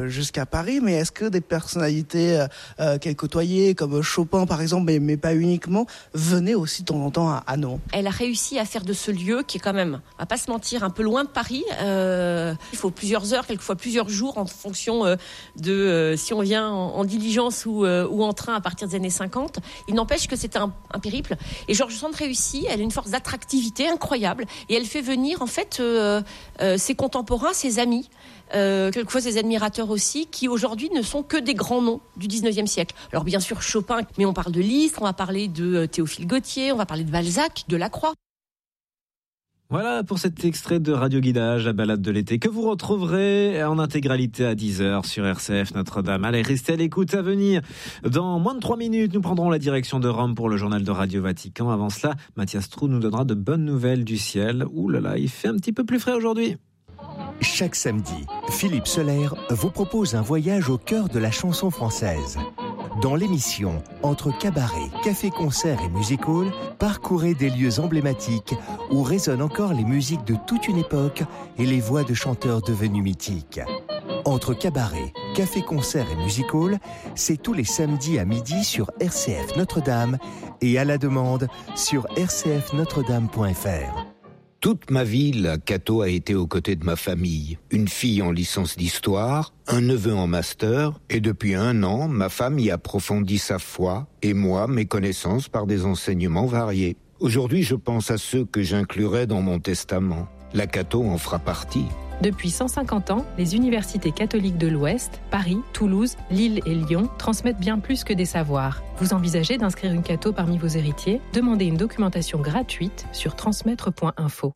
jusqu'à Paris. Mais est-ce que des personnalités qu'elle côtoyait, comme Chopin par exemple, mais pas uniquement, venaient aussi de temps en temps à Nant? Elle a réussi à faire de ce lieu, qui est quand même, on va pas se mentir, un peu loin de Paris. Il faut plusieurs heures, quelquefois plusieurs jours, en fonction de si on vient en diligence ou en train à partir des années 50. Il n'empêche que c'est un périple. Et George Sand réussit, elle a une force d'attractivité incroyable. Et elle fait venir, en fait, ses contemporains, ses amis, quelquefois ses admirateurs aussi, qui aujourd'hui ne sont que des grands noms du 19e siècle. Alors bien sûr Chopin, mais on parle de Liszt, on va parler de Théophile Gautier, on va parler de Balzac, de Lacroix. Voilà pour cet extrait de Radio Guidage, la balade de l'été, que vous retrouverez en intégralité à 10h sur RCF Notre-Dame. Allez, restez à l'écoute. À venir, dans moins de 3 minutes, nous prendrons la direction de Rome pour le journal de Radio Vatican. Avant cela, Mathias Trou nous donnera de bonnes nouvelles du ciel. Ouh là là, il fait un petit peu plus frais aujourd'hui. Chaque samedi, Philippe Soler vous propose un voyage au cœur de la chanson française. Dans l'émission Entre cabaret, café-concert et music-hall, parcourez des lieux emblématiques où résonnent encore les musiques de toute une époque et les voix de chanteurs devenus mythiques. Entre cabaret, café-concert et music-hall, c'est tous les samedis à midi sur RCF Notre-Dame et à la demande sur rcfnotredame.fr. Toute ma vie, la Cato a été aux côtés de ma famille. Une fille en licence d'histoire, un neveu en master, et depuis 1 an, ma femme y approfondit sa foi, et moi, mes connaissances par des enseignements variés. Aujourd'hui, je pense à ceux que j'inclurai dans mon testament. La Cato en fera partie. Depuis 150 ans, les universités catholiques de l'Ouest, Paris, Toulouse, Lille et Lyon transmettent bien plus que des savoirs. Vous envisagez d'inscrire une Cato parmi vos héritiers ? Demandez une documentation gratuite sur transmettre.info.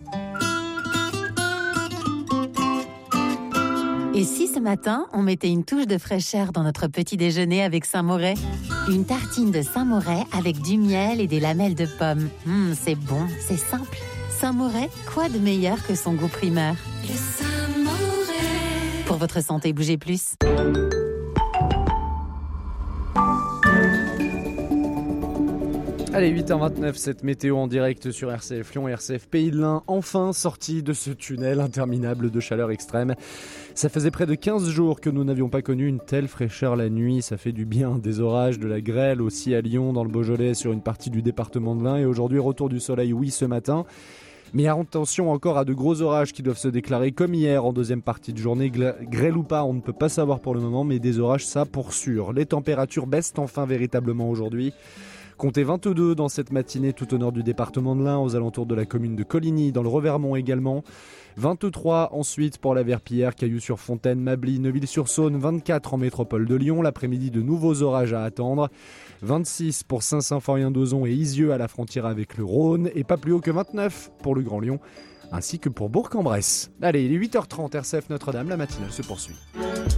Et si ce matin, on mettait une touche de fraîcheur dans notre petit déjeuner avec Saint-Moret ? Une tartine de Saint-Moret avec du miel et des lamelles de pommes. C'est bon, c'est simple. Saint-Moret, quoi de meilleur que son goût primeur ? Le Saint-Moret. Pour votre santé, bougez plus. Allez, 8h29, cette météo en direct sur RCF Lyon et RCF Pays de l'Ain, enfin sorti de ce tunnel interminable de chaleur extrême. Ça faisait près de 15 jours que nous n'avions pas connu une telle fraîcheur la nuit, ça fait du bien. Des orages, de la grêle aussi à Lyon, dans le Beaujolais, sur une partie du département de l'Ain, et aujourd'hui retour du soleil, oui, ce matin. Mais attention encore à de gros orages qui doivent se déclarer comme hier en deuxième partie de journée. Grêle ou pas, on ne peut pas savoir pour le moment, mais des orages, ça pour sûr. Les températures baissent enfin véritablement aujourd'hui. Comptez 22 dans cette matinée tout au nord du département de l'Ain, aux alentours de la commune de Coligny, dans le Revermont également. 23 ensuite pour la Verpillière, Cailloux-sur-Fontaine, Mably, Neuville-sur-Saône. 24 en métropole de Lyon, l'après-midi de nouveaux orages à attendre. 26 pour Saint-Symphorien-d'Ozon et Isieux à la frontière avec le Rhône. Et pas plus haut que 29 pour le Grand Lyon, ainsi que pour Bourg-en-Bresse. Allez, il est 8h30, RCF Notre-Dame, la matinale se poursuit.